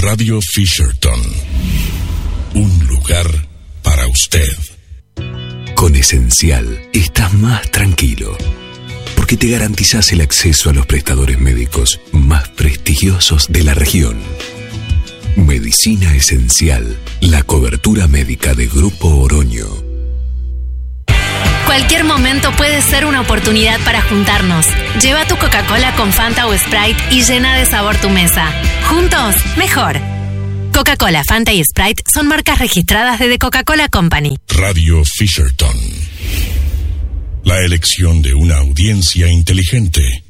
Radio Fisherton. Un lugar para usted. Con Esencial estás más tranquilo, porque te garantizás el acceso a los prestadores médicos más prestigiosos de la región. Medicina Esencial, la cobertura médica de Grupo Oroño. Cualquier momento puede ser una oportunidad para juntarnos. Lleva tu Coca-Cola con Fanta o Sprite y llena de sabor tu mesa. Juntos, mejor. Coca-Cola, Fanta y Sprite son marcas registradas de The Coca-Cola Company. Radio Fisherton. La elección de una audiencia inteligente.